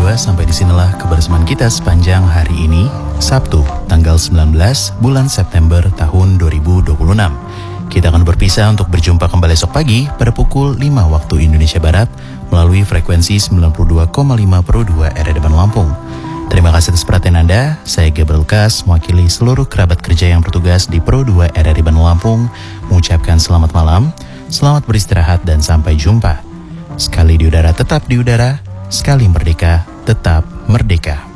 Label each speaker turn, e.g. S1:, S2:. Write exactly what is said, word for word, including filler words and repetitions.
S1: dua, sampai disinilah kebersamaan kita sepanjang hari ini, Sabtu, tanggal sembilan belas bulan September tahun dua ribu dua puluh enam. Kita akan berpisah untuk berjumpa kembali esok pagi pada pukul lima waktu Indonesia Barat melalui frekuensi sembilan puluh dua koma lima Pro dua R R I Bandung Lampung. Terima kasih atas perhatian Anda. Saya Gabriel Kas, mewakili seluruh kerabat kerja yang bertugas di Pro dua R R I Bandung Lampung, mengucapkan selamat malam, selamat beristirahat, dan sampai jumpa. Sekali di udara tetap di udara, sekali merdeka tetap merdeka.